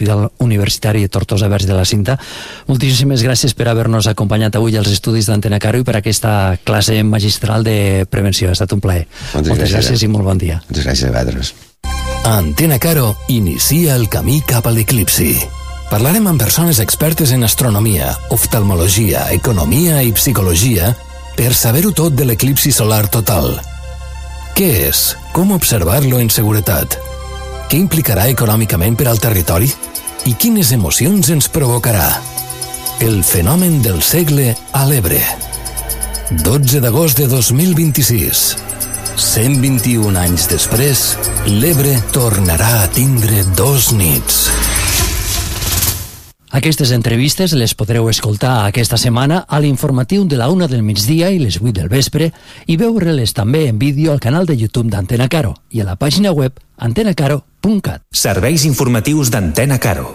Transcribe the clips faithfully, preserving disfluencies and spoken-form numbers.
Universitari de Tortosa Verge de la Cinta. Moltíssimes gràcies per haver-nos acompanyat avui als estudis d'Antena Caro i per aquesta classe magistral de prevenció. Ha estat un plaer. Moltes, Moltes gràcies, gràcies i molt bon dia. Moltes gràcies a vosaltres. Antena Caro inicia el camí cap a l'eclipsi. Parlarem amb persones expertes en astronomia, oftalmologia, economia i psicologia per saber-ho tot de l'eclipsi solar total. Què és? Com observar-lo en seguretat? Què implicarà econòmicament per al territori? I quines emocions ens provocarà? El fenomen del segle a l'Ebre. dotze d'agost de dos mil vint-i-sis. cent vint-i-un anys després, l'Ebre tornarà a tindre dos nits. Aquestes entrevistes les podreu escoltar aquesta setmana a l'informatiu de la una del migdia i les vuit del vespre i veure-les també en vídeo al canal de YouTube d'Antena Caro i a la pàgina web antena caro punt cat. Serveis informatius d'Antena Caro.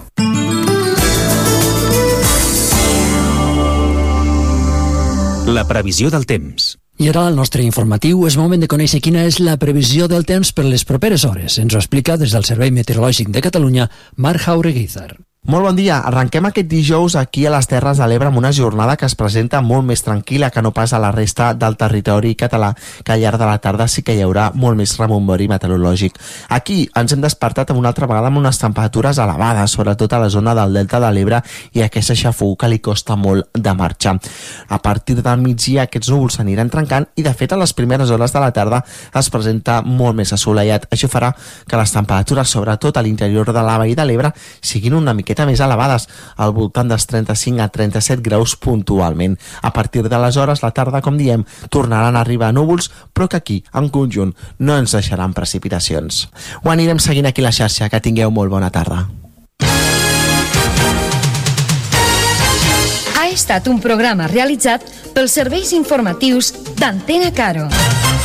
La previsió del temps. I ara al nostre informatiu és moment de conèixer quina és la previsió del temps per les properes hores. Ens ho explica des del Servei Meteorològic de Catalunya, Marc Jaureguizar. Molt bon dia. Arrenquem aquest dijous aquí a les Terres de l'Ebre amb una jornada que es presenta molt més tranquil·la que no pas a la resta del territori català, que al llarg de la tarda sí que hi haurà molt més rebombori meteorològic. Aquí ens hem despertat amb una altra vegada amb unes temperatures elevades, sobretot a la zona del Delta de l'Ebre i aquesta xafogor que li costa molt de marxar. A partir del migdia aquests núvols s'aniran trencant i de fet a les primeres hores de la tarda es presenta molt més assolellat. Això farà que les temperatures, sobretot a l'interior de la Vall de l'Ebre, siguin una miqueta més elevades, al voltant dels trenta-cinc a trenta-set graus puntualment. A partir d'aleshores, la tarda, com diem, tornaran a arribar núvols, però que aquí, en conjunt, no ens deixaran precipitacions. Ho anirem seguint aquí a la xarxa. Que tingueu molt bona tarda. Ha estat un programa realitzat pels serveis informatius d'Antena Caro.